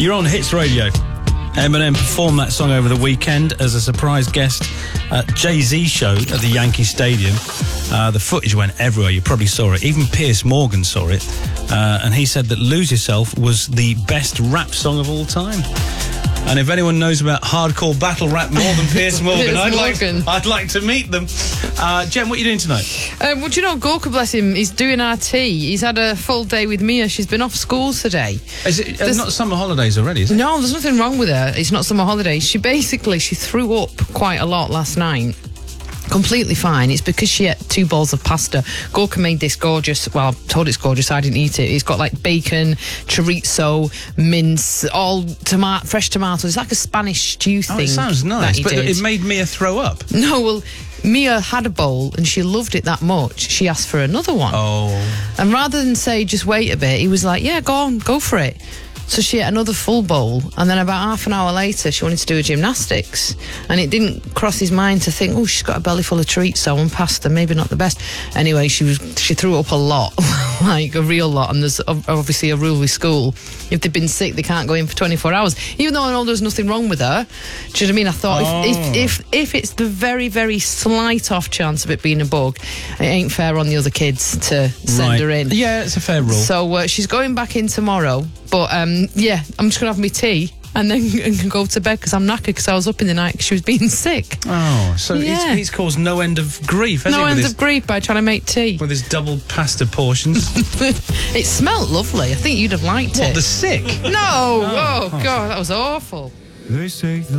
You're on Hits Radio. Eminem performed that song over the weekend as a surprise guest at Jay-Z show at the Yankee Stadium. The footage went everywhere. You probably saw it. Even Piers Morgan saw it. And he said that Lose Yourself was the best rap song of all time. And if anyone knows about hardcore battle rap more than Piers Morgan, I'd like to meet them. Jen, what are you doing tonight? Well, do you know, Gorka, bless him, he's doing RT. He's had a full day with Mia. She's been off school today. Is it not summer holidays already, is it? No, there's nothing wrong with her. It's not summer holidays. She threw up quite a lot last night. Completely fine. It's because she ate 2 bowls of pasta. Gorka made this gorgeous, well, I told it's gorgeous, I didn't eat it. It's got like bacon, chorizo, mince, all fresh tomatoes. It's like a Spanish stew thing. It sounds nice, but it made Mia throw up. No, well, Mia had a bowl and she loved it that much. She asked for another one. Oh. And rather than say, just wait a bit, he was like, yeah, go on, go for it. So she ate another full bowl, and then about half an hour later, she wanted to do her gymnastics. And it didn't cross his mind to think, oh, she's got a belly full of treats, so and pasta, maybe not the best. Anyway, she threw up a lot, like a real lot. And there's obviously a rule with school. If they've been sick, they can't go in for 24 hours. Even though I know there's nothing wrong with her. Do you know what I mean? I thought, if it's the very, very slight off chance of it being a bug, it ain't fair on the other kids to send her in. Yeah, it's a fair rule. So she's going back in tomorrow. But, yeah, I'm just going to have my tea and then go to bed because I'm knackered because I was up in the night because she was being sick. Oh, so yeah. he's caused no end of grief, hasn't he? No end of grief by trying to make tea. With his double pasta portions. It smelled lovely. I think you'd have liked it. What, the sick? No! Oh, God, that was awful. They say